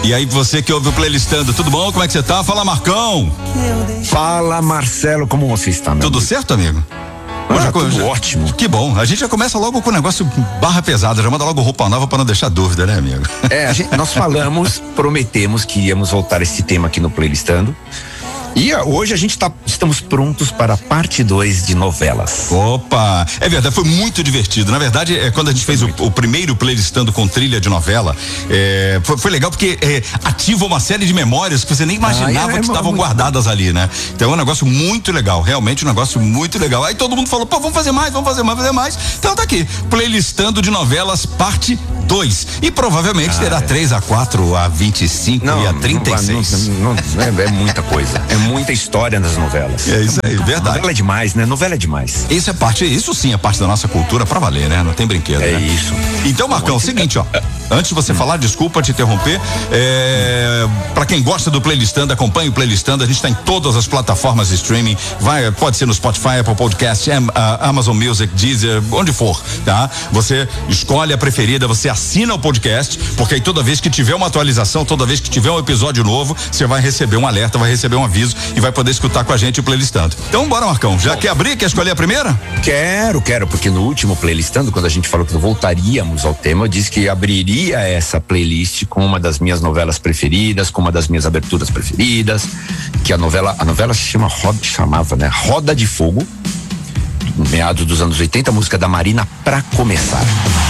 E aí, você que ouve o Playlistando, tudo bom? Como é que você tá? Fala, Marcão. Fala, Marcelo, como você está, meu Tudo amigo? certo, amigo? Tudo ótimo. Que bom, a gente já começa logo com o negócio barra pesada, já manda logo roupa nova pra não deixar dúvida, né, amigo? Nós prometemos que íamos voltar a esse tema aqui no Playlistando. E hoje estamos prontos para a parte 2 de novelas. Opa, é verdade, foi muito divertido. Na verdade, quando a gente fez o primeiro Playlistando com trilha de novela, foi legal porque ativa uma série de memórias que você nem imaginava que estavam guardadas ali, né? Então é um negócio muito legal, realmente um negócio muito legal. Aí todo mundo falou, pô, vamos fazer mais. Então tá aqui, Playlistando de novelas, parte 2. E provavelmente terá 3, a 4, a 25 e a 36. É muita coisa. É muita história nas novelas. É isso aí, verdade. Novela é demais, né? Novela é demais. Isso sim é parte da nossa cultura pra valer, né? Não tem brinquedo, né? Isso. Então, Marcão, é o seguinte, ó. Antes de você falar, desculpa te interromper. Pra quem gosta do Playlistando, acompanhe o Playlistando. A gente tá em todas as plataformas de streaming. Pode ser no Spotify, Apple Podcast, Amazon Music, Deezer, onde for, tá? Você escolhe a preferida, você assina o podcast, porque aí toda vez que tiver uma atualização, toda vez que tiver um episódio novo, você vai receber um alerta, vai receber um aviso e vai poder escutar com a gente o Playlistando. Então, bora, Marcão. Já quer abrir? Quer escolher a primeira? Quero, porque no último Playlistando, quando a gente falou que voltaríamos ao tema, eu disse que abriria essa playlist com uma das minhas novelas preferidas, com uma das minhas aberturas preferidas, que a novela chamava, né? Roda de Fogo, meados dos anos 80, música da Marina, Pra Começar.